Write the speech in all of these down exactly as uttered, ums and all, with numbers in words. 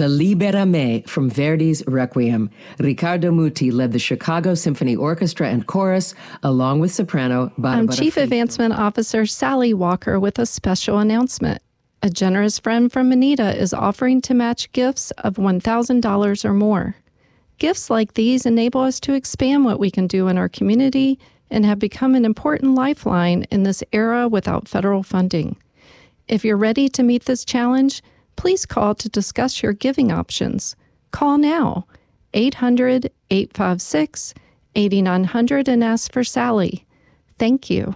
The Libera Me from Verdi's Requiem. Riccardo Muti led the Chicago Symphony Orchestra and Chorus, along with soprano Barbara I'm Chief Fritz. Advancement Officer Sally Walker with a special announcement. A generous friend from Manita is offering to match gifts of one thousand dollars or more. Gifts like these enable us to expand what we can do in our community and have become an important lifeline in this era without federal funding. If you're ready to meet this challenge, please call to discuss your giving options. Call now, eight hundred, eight five six, eight nine zero zero and ask for Sally. Thank you.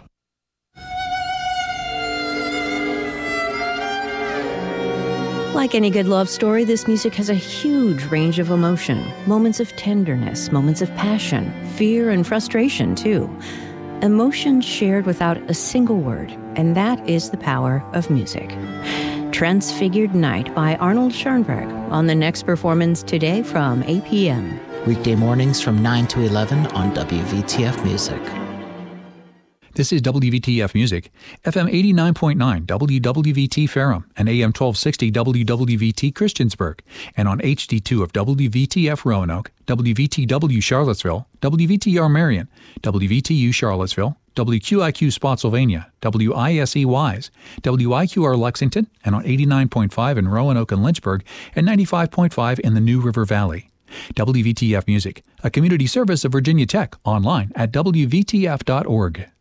Like any good love story, this music has a huge range of emotion. Moments of tenderness, moments of passion, fear and frustration too. Emotion shared without a single word, and that is the power of music. Transfigured Night by Arnold Schoenberg on the next performance today from eight p.m. Weekday mornings from nine to eleven on W V T F Music. This is W V T F Music, F M eighty-nine point nine W W V T Ferrum and A M twelve sixty W W V T Christiansburg, and on H D two of W V T F Roanoke, W V T W Charlottesville, W V T R Marion, W V T U Charlottesville, W Q I Q Spotsylvania, W I S E Wise, W I Q R Lexington, and on eighty-nine point five in Roanoke and Lynchburg, and ninety-five point five in the New River Valley. W V T F Music, a community service of Virginia Tech, online at W V T F dot org.